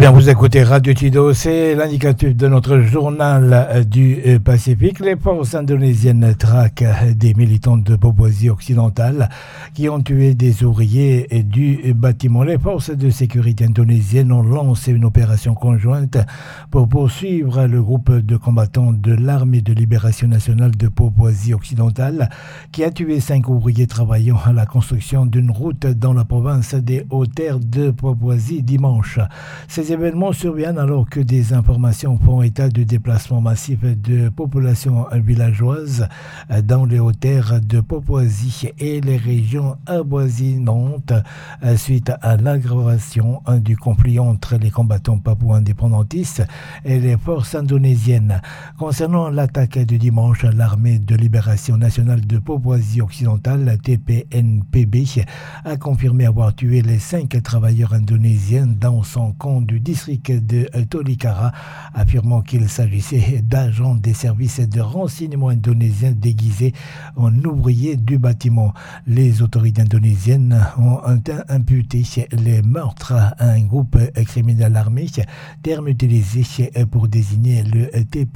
Bien, vous écoutez Radio Tido, c'est l'indicatif de notre journal du Pacifique. Les forces indonésiennes traquent des militants de Papouasie occidentale qui ont tué des ouvriers du bâtiment. Les forces de sécurité indonésiennes ont lancé une opération conjointe pour poursuivre le groupe de combattants de l'armée de libération nationale de Papouasie occidentale qui a tué 5 ouvriers travaillant à la construction d'une route dans la province des Hautes-Terres de Papouasie dimanche. Ces événements surviennent alors que des informations font état de déplacements massifs de populations villageoises dans les Hautes-Terres de Papouasie et les régions avoisinantes suite à l'aggravation du conflit entre les combattants papous indépendantistes et les forces indonésiennes. Concernant l'attaque de dimanche, l'armée de libération nationale de Papouasie occidentale, TPNPB, a confirmé avoir tué les 5 travailleurs indonésiens dans son camp du district de Tolikara, affirmant qu'il s'agissait d'agents des services de renseignement indonésiens déguisés en ouvriers du bâtiment. Les autorités indonésiennes ont imputé les meurtres à un groupe criminel armé, terme utilisé pour désigner le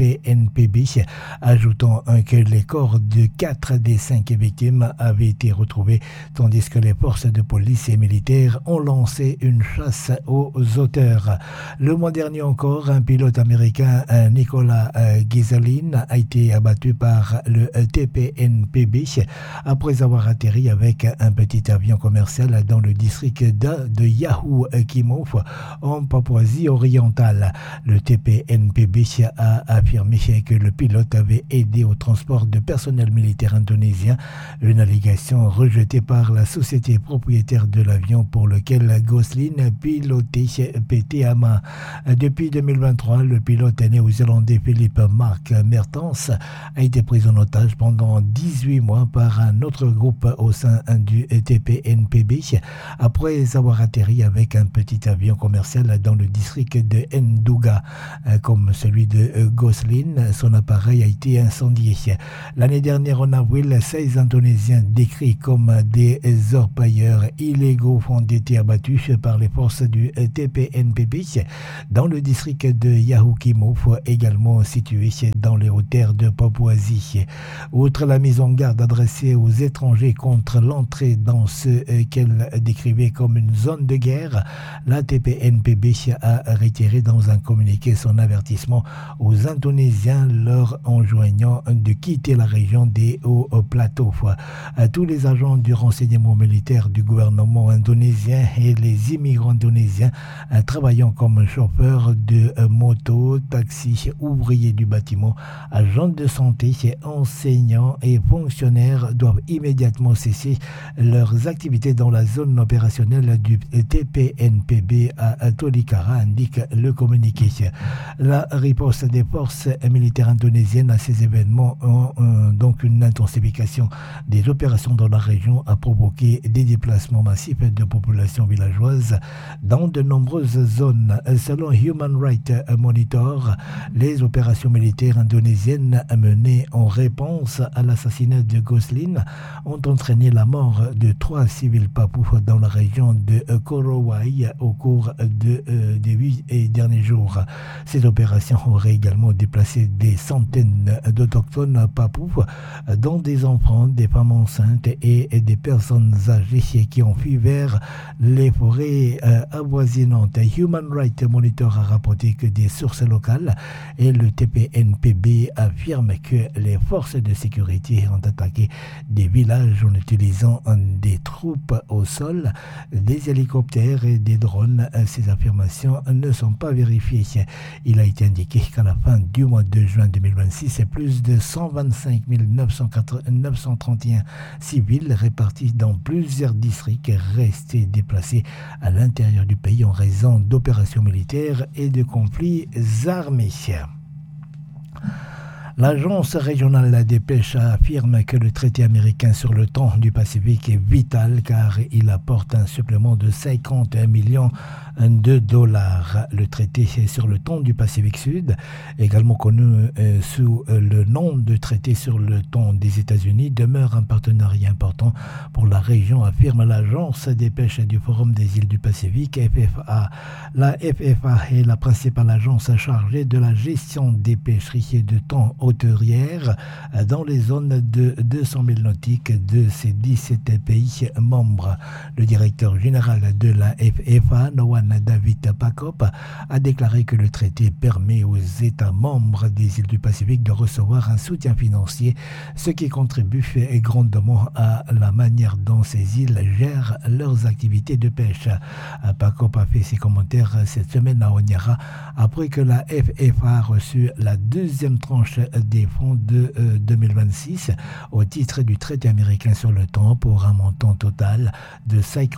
TPNPB, ajoutant que les corps de 4 des 5 victimes avaient été retrouvés, tandis que les forces de police et militaires ont lancé une chasse aux auteurs. Le mois dernier encore, un pilote américain, Nicolas Ghisolin, a été abattu par le TPNPB après avoir atterri avec un petit avion commercial dans le district de Yahoo Kimo en Papouasie orientale. Le TPNPB a affirmé que le pilote avait aidé au transport de personnel militaire indonésien, une allégation rejetée par la société propriétaire de l'avion pour lequel Ghisolin pilotait PTAMA. Depuis 2023, le pilote néo-zélandais Philippe Mark Mertens a été pris en otage pendant 18 mois par un autre groupe au sein du TPNPB après avoir atterri avec un petit avion commercial dans le district de Nduga. Comme celui de Ghisolin, son appareil a été incendié. L'année dernière, en avril, 16 Indonésiens décrits comme des orpailleurs illégaux ont été abattus par les forces du TPNPB dans le district de Yahukimo, également situé dans les Hautes-Terres de Papouasie. Outre la mise en garde adressée aux étrangers contre l'entrée dans ce qu'elle décrivait comme une zone de guerre, la TPNPB a retiré dans un communiqué son avertissement aux Indonésiens leur enjoignant de quitter la région des hauts plateaux. Tous les agents du renseignement militaire du gouvernement indonésien et les immigrants indonésiens travaillant comme chauffeurs de moto, taxis, ouvriers du bâtiment, agents de santé, enseignants et fonctionnaires doivent immédiatement cesser leurs activités dans la zone opérationnelle du TPNPB à Tolikara, indique le communiqué. La riposte des forces militaires indonésiennes à ces événements donc une intensification des opérations dans la région a provoqué des déplacements massifs de populations villageoises dans de nombreuses zones. Selon Human Rights Monitor, les opérations militaires indonésiennes menées en réponse à l'assassinat de Ghisolin ont entraîné la mort de 3 civils papous dans la région de Korowai au cours des 8 derniers jours. Ces opérations auraient également déplacé des centaines d'autochtones papous, dont des enfants, des femmes enceintes et des personnes âgées qui ont fui vers les forêts avoisinantes. Human Rights Monitor a rapporté que des sources locales et le TPNPB affirment que les forces de sécurité ont attaqué des villages en utilisant des troupes au sol, des hélicoptères et des drones. Ces affirmations ne sont pas vérifiées. Il a été indiqué qu'à la fin du mois de juin 2026, plus de 125 931 civils répartis dans plusieurs districts restés déplacés à l'intérieur du pays en raison d'opérations militaires et de conflits armés. L'Agence régionale des pêches affirme que le traité américain sur le thon du Pacifique est vital car il apporte un supplément de 51 millions de dollars. Le traité sur le thon du Pacifique Sud, également connu sous le nom de traité sur le thon des États-Unis, demeure un partenariat important pour la région, affirme l'Agence des pêches du Forum des îles du Pacifique, FFA. La FFA est la principale agence chargée de la gestion des pêcheries de thon hauturières dans les zones de 200 000 nautiques de ces 17 pays membres. Le directeur général de la FFA, Noan David Pakop, a déclaré que le traité permet aux États membres des îles du Pacifique de recevoir un soutien financier, ce qui contribue grandement à la manière dont ces îles gèrent leurs activités de pêche. Pakop a fait ses commentaires cette semaine à Honiara après que la FFA a reçu la deuxième tranche des fonds de 2026 au titre du traité américain sur le thon pour un montant total de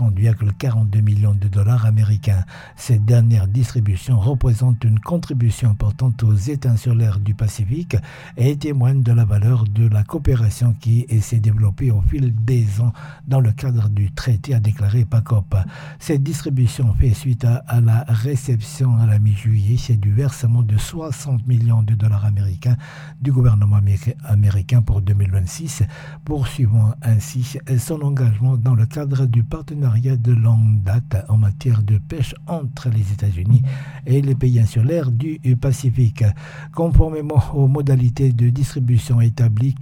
50,42 millions de dollars américains. Cette dernière distribution représente une contribution importante aux États insulaires du Pacifique et témoigne de la valeur de la coopération qui s'est développée au fil des ans dans le cadre du traité, a déclaré Pakop. Cette distribution fait suite à la réception à la mi-juillet du versement de 60 millions de dollars américains du gouvernement américain pour 2026, poursuivant ainsi son engagement dans le cadre du partenariat de longue date en matière de pêche entre les États-Unis et les pays insulaires du Pacifique. Conformément aux modalités de distribution établies,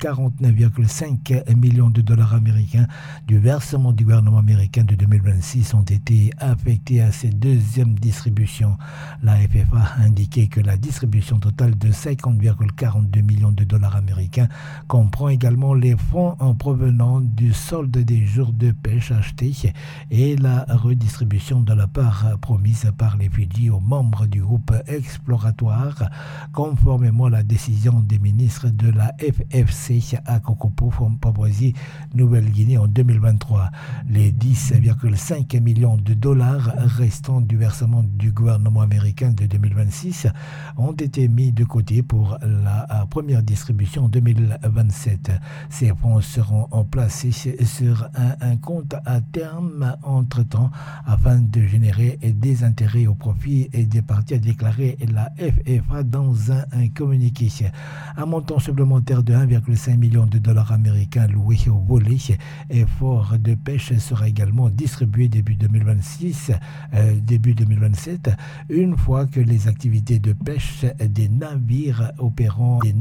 49,5 millions de dollars américains du versement du gouvernement américain de 2026 ont été affectés à cette deuxième distribution. La FFA a indiqué que la distribution totale de 50,42 millions de dollars américains comprend également les fonds en provenant du solde des jours de pêche achetés et la redistribution de la part promise par les Fidji aux membres du groupe exploratoire, conformément à la décision des ministres de la FFC à Kokopo, Papouasie-Nouvelle-Guinée en 2023. Les 10,5 millions de dollars restants du versement du gouvernement américain de 2026 ont été mis de côté pour la première distribution en 2027. Ces fonds seront placés sur un compte à terme entre-temps afin de générer des intérêts au profit des parties, a déclaré la FFA dans un communiqué. Un montant supplémentaire de 1,5 million de dollars américains loué au volet effort de pêche sera également distribué début 2027, une fois que les activités de pêche des navires opérant des